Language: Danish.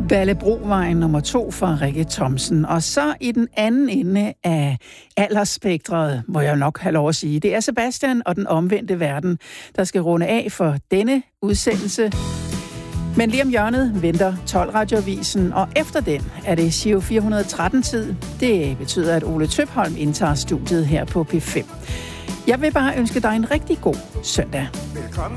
Vallebrovejen nummer 2 fra Rikke Thomsen. Og så i den anden ende af aldersspektret, må jeg nok have lov at sige, det er Sebastian og den omvendte verden, der skal runde af for denne udsendelse. Men lige om hjørnet venter 12-radioavisen, og efter den er det Giro 413-tid. Det betyder, at Ole Tøpholm indtager studiet her på P5. Jeg vil bare ønske dig en rigtig god søndag. Velkommen